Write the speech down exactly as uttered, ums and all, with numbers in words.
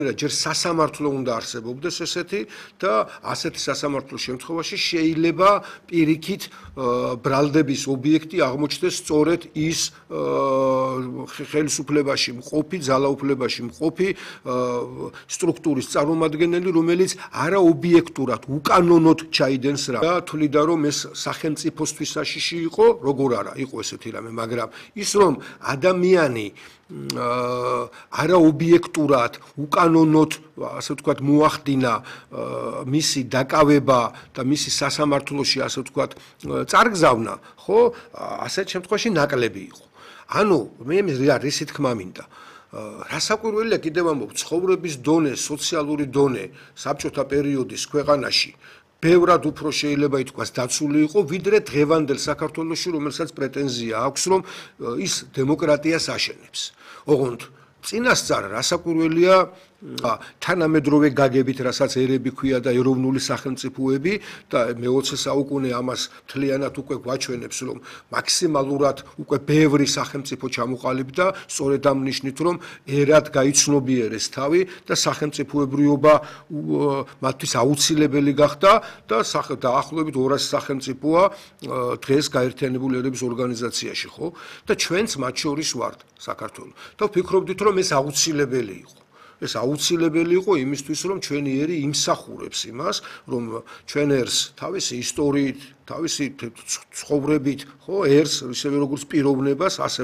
ჯერ სასამართლო უნდა არსებობდეს ესეთი და ასეთი სასამართლოს შემთხვევაში შეიძლება პირიქით ბრალდების ობიექტი აღმოჩნდეს სწორედ ის ხელისუფლებაში მყოფი, ძალაუფლებაში მყოფი სტრუქტურის წარმომადგენელი, რომელიც არაობიექტურად, უკანონოდ ჩაიდენს რა და თვლიდა რომ ეს სახელმწიფოსთვის საშიში იყო, როგორ არა, იყო ესეთი რამე, მაგრამ ის რომ ადამიანი არაობიექტურად, უკანონოდ, ასე ვთქვათ, მოახდინა მისი დაკავება და მისი სასამართლოში, ასე ვთქვათ, წარგზავნა, ხო, ასეთ შემთხვევაში ნაკლები იყო. ანუ მე რისი თქმა მინდა. რასაკვირველია კიდევ ამბობ, ცხოვრების დონე, სოციალური დონე საბჭოთა პერიოდის ქვეყანაში ბევრად უფრო შეიძლება ითქვას დაცული იყო, ვიდრე დღევანდელ საქართველოში, რომელსაც პრეტენზია აქვს, რომ ის დემოკრატიას აშენებს. ოღონდ წინასწარ რასაკვირველია თანამედროვე გაგებით, რასაც ერები ქვია და ეროვნული სახელმწიფოები და მეოცე საუკუნე ამას მთლიანად უკვე გვაჩვენებს, რომ მაქსიმალურად უკვე ბევრი სახელმწიფო ჩამოყალიბდა, სწორედ ამ ნიშნით, რომ ერად გაიცნობიერეს თავი და სახელმწიფოებრიობა მათთვის აუცილებელი გახდა და დაახლოებით ორასი სახელმწიფოა დღეს გაერთიანებული ერების ორგანიზაციაში, ხო? და ჩვენც მათ შორის ვართ საქართველო. და ვფიქრობდით, რომ ეს აუცილებელი იყო. ეს აუცილებელი იყო იმისთვის, რომ ჩვენი ერი იმსახურებს იმას, რომ ჩვენ ერს თავისი ისტორიით, თავისი ცხოვრებით, ხო, ერს ისევე როგორც პიროვნებას, ასე